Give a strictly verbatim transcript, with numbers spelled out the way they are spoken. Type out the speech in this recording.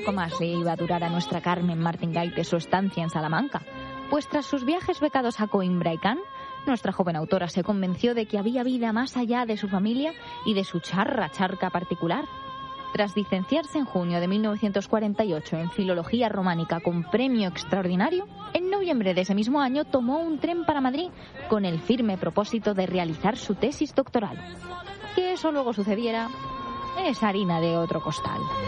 poco más le iba a durar a nuestra Carmen Martín Gaite su estancia en Salamanca, pues tras sus viajes becados a Coimbra y Cannes, nuestra joven autora se convenció de que había vida más allá de su familia y de su charra charca particular. Tras licenciarse en junio de mil novecientos cuarenta y ocho en Filología Románica con premio extraordinario, en noviembre de ese mismo año tomó un tren para Madrid con el firme propósito de realizar su tesis doctoral. Que eso luego sucediera es harina de otro costal.